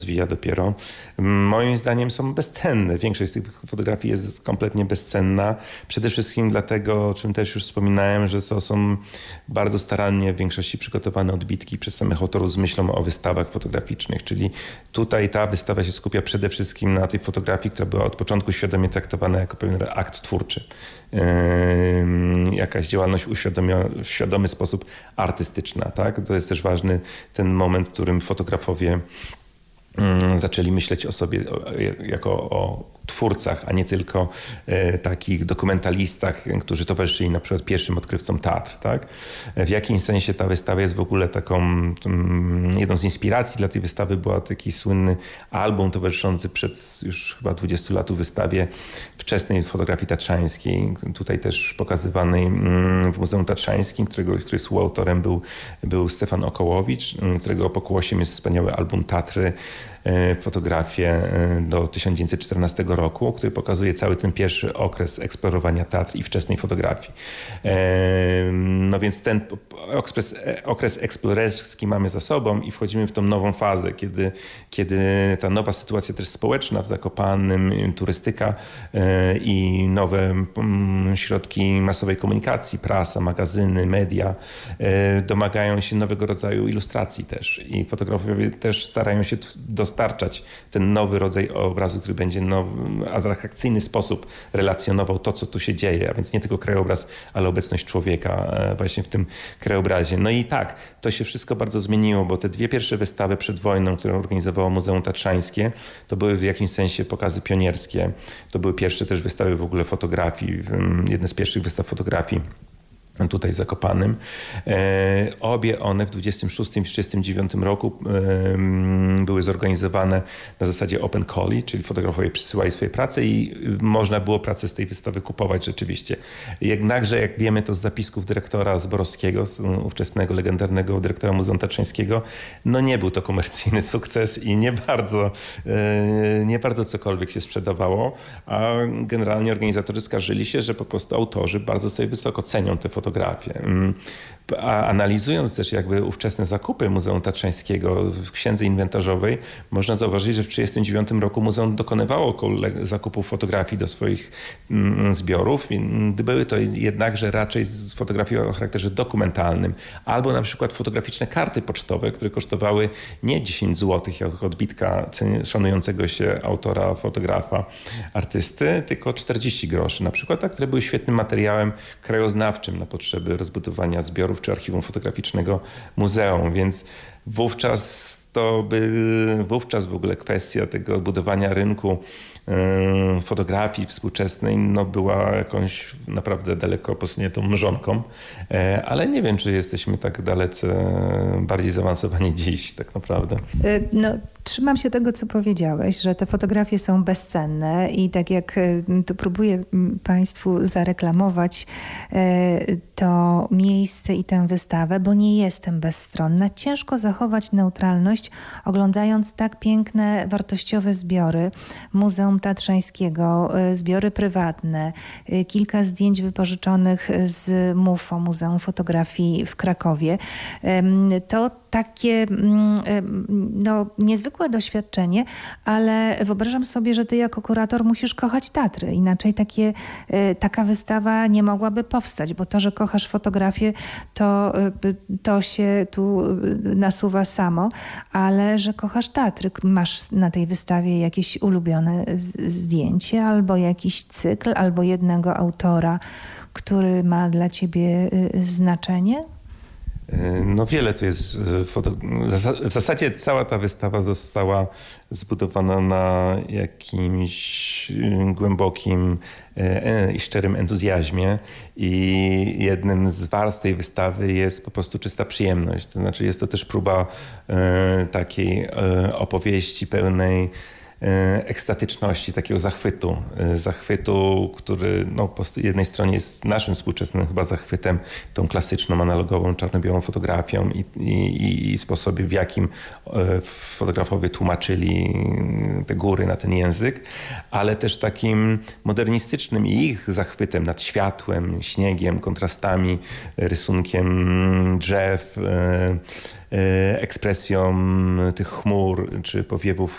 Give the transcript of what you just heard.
rozwija dopiero. Moim zdaniem są bezcenne. Większość z tych fotografii jest kompletnie bezcenna. Przede wszystkim dlatego, o czym też już wspominałem, że to są bardzo starannie w większości przygotowane odbitki przez samych autorów z myślą o wystawach fotograficznych. Czyli tutaj ta wystawa się skupia przede wszystkim na tej fotografii, która była od początku świadomie traktowana jako pewien akt twórczy. Jakaś działalność w świadomy sposób artystyczna. Tak? To jest też ważny ten moment, w którym fotografowie zaczęli myśleć o sobie jako o twórcach, a nie tylko takich dokumentalistach, którzy towarzyszyli na przykład pierwszym odkrywcom teatr. Tak? W jakimś sensie ta wystawa jest w ogóle taką, jedną z inspiracji dla tej wystawy była taki słynny album towarzyszący przed już chyba 20 lat wystawie wczesnej fotografii tatrzańskiej, tutaj też pokazywanej w Muzeum Tatrzańskim, której współautorem był Stefan Okołowicz, którego pokłosiem jest wspaniały album Tatry, fotografię do 1914 roku, który pokazuje cały ten pierwszy okres eksplorowania Tatr i wczesnej fotografii. No więc ten okres eksplorerski mamy za sobą i wchodzimy w tą nową fazę, kiedy ta nowa sytuacja też społeczna w Zakopanem, turystyka i nowe środki masowej komunikacji, prasa, magazyny, media domagają się nowego rodzaju ilustracji też i fotografowie też starają się dostarczać ten nowy rodzaj obrazu, który będzie w atrakcyjny sposób relacjonował to, co tu się dzieje, a więc nie tylko krajobraz, ale obecność człowieka właśnie w tym krajobrazie. No i tak, to się wszystko bardzo zmieniło, bo te dwie pierwsze wystawy przed wojną, które organizowało Muzeum Tatrzańskie, to były w jakimś sensie pokazy pionierskie. To były pierwsze też wystawy w ogóle fotografii, jedne z pierwszych wystaw fotografii tutaj w Zakopanem. Obie one w 26 i 39 roku były zorganizowane na zasadzie open calli, czyli fotografowie przysyłali swoje prace i można było pracę z tej wystawy kupować rzeczywiście. Jednakże, jak wiemy to z zapisków dyrektora Zborowskiego, ówczesnego legendarnego dyrektora Muzeum Tatrzańskiego, no nie był to komercyjny sukces i nie bardzo cokolwiek się sprzedawało, a generalnie organizatorzy skarżyli się, że po prostu autorzy bardzo sobie wysoko cenią te fotografie. A analizując też jakby ówczesne zakupy Muzeum Tatrzańskiego w księdze inwentarzowej, można zauważyć, że w 1939 roku muzeum dokonywało zakupów fotografii do swoich zbiorów. Były to jednakże raczej z fotografii o charakterze dokumentalnym. Albo na przykład fotograficzne karty pocztowe, które kosztowały nie 10 zł jak odbitka szanującego się autora, fotografa, artysty, tylko 40 groszy na przykład, które były świetnym materiałem krajoznawczym na potrzeby rozbudowania zbiorów czy archiwum fotograficznego muzeum, więc wówczas w ogóle kwestia tego budowania rynku fotografii współczesnej była jakąś naprawdę daleko posuniętą mrzonką, ale nie wiem, czy jesteśmy tak dalece bardziej zaawansowani dziś tak naprawdę. No, trzymam się tego, co powiedziałeś, że te fotografie są bezcenne i tak jak tu próbuję Państwu zareklamować to miejsce i tę wystawę, bo nie jestem bezstronna. Ciężko zachować neutralność, oglądając tak piękne, wartościowe zbiory Muzeum Tatrzańskiego, zbiory prywatne, kilka zdjęć wypożyczonych z MUFO, Muzeum Fotografii w Krakowie. To takie niezwykłe doświadczenie, ale wyobrażam sobie, że ty jako kurator musisz kochać Tatry. Inaczej taka wystawa nie mogłaby powstać, bo to, że kochasz fotografię, to się tu nasuwa samo, ale że kochasz Tatry. Masz na tej wystawie jakieś ulubione zdjęcie, albo jakiś cykl, albo jednego autora, który ma dla ciebie znaczenie? No wiele tu jest. W zasadzie cała ta wystawa została zbudowana na jakimś głębokim i szczerym entuzjazmie i jednym z warstw tej wystawy jest po prostu czysta przyjemność. To znaczy jest to też próba takiej opowieści pełnej ekstatyczności, takiego zachwytu, który po jednej stronie jest naszym współczesnym chyba zachwytem, tą klasyczną, analogową, czarno-białą fotografią i sposobie, w jakim fotografowie tłumaczyli te góry na ten język, ale też takim modernistycznym i ich zachwytem nad światłem, śniegiem, kontrastami, rysunkiem drzew, ekspresją tych chmur czy powiewów